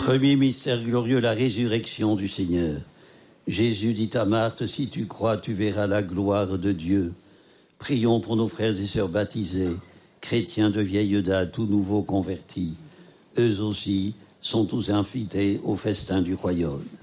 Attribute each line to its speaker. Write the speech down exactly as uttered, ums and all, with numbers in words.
Speaker 1: Premier mystère glorieux, la résurrection du Seigneur. Jésus dit à Marthe, si tu crois, tu verras la gloire de Dieu. Prions pour nos frères et sœurs baptisés, chrétiens de vieille date ou nouveaux convertis. Eux aussi sont tous invités au festin du royaume.